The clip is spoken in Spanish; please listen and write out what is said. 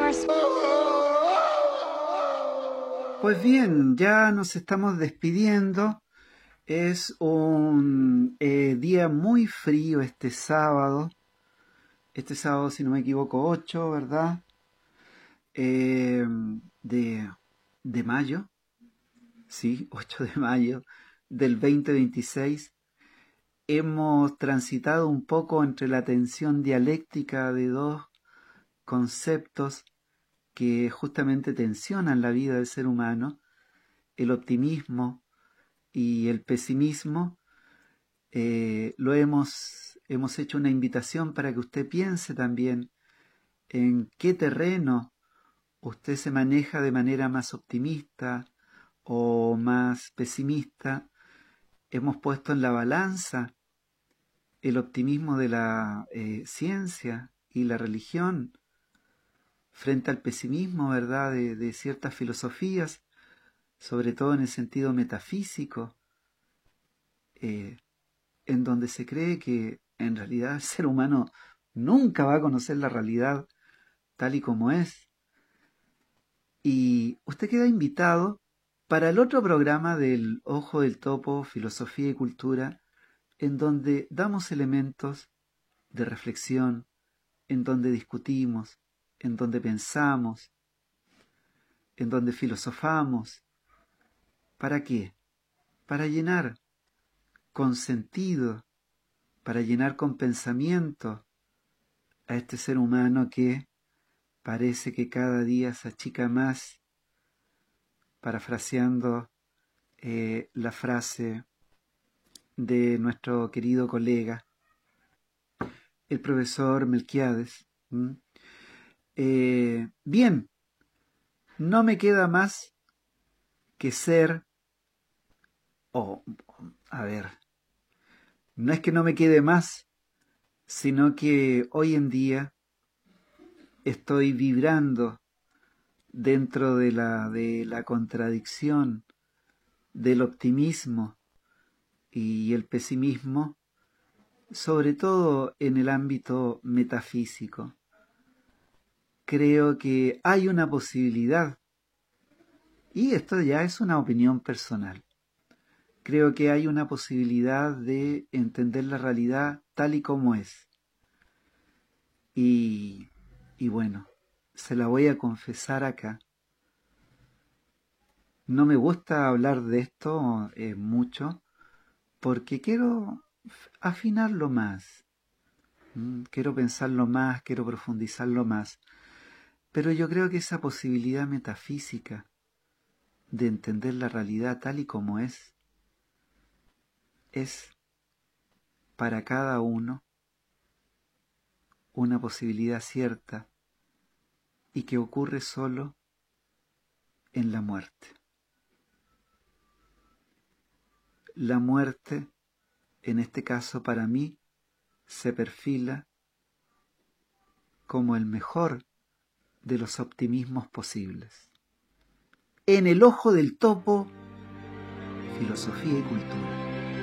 Pues bien, ya nos estamos despidiendo. Es un día muy frío este sábado. Este sábado, si no me equivoco, 8, ¿verdad? Eh, de, de mayo, sí, 8 de mayo del 2026. Hemos transitado un poco entre la tensión dialéctica de dos conceptos que justamente tensionan la vida del ser humano, el optimismo y el pesimismo. Hemos hecho una invitación para que usted piense también en qué terreno usted se maneja de manera más optimista o más pesimista. Hemos puesto en la balanza el optimismo de la ciencia y la religión frente al pesimismo, ¿verdad?, de ciertas filosofías, sobre todo en el sentido metafísico, eh, en donde se cree que en realidad el ser humano nunca va a conocer la realidad tal y como es. Y usted queda invitado para el otro programa del Ojo del Topo, Filosofía y Cultura, en donde damos elementos de reflexión, en donde discutimos, en donde pensamos, en donde filosofamos. ¿Para qué? Para llenar con sentido, para llenar con pensamiento a este ser humano que parece que cada día se achica más, parafraseando la frase de nuestro querido colega, el profesor Melquiades. Bien, no me queda más que ser, a ver, no es que no me quede más, sino que hoy en día estoy vibrando dentro de la contradicción del optimismo y el pesimismo, sobre todo en el ámbito metafísico. Creo que hay una posibilidad, y esto ya es una opinión personal, creo que hay una posibilidad de entender la realidad tal y como es. Y bueno, se la voy a confesar acá. No me gusta hablar de esto mucho porque quiero afinarlo más. Quiero pensarlo más, quiero profundizarlo más. Pero yo creo que esa posibilidad metafísica de entender la realidad tal y como es para cada uno una posibilidad cierta y que ocurre solo en la muerte. La muerte, en este caso para mí, se perfila como el mejor de los optimismos posibles. En el Ojo del Topo, Filosofía y Cultura.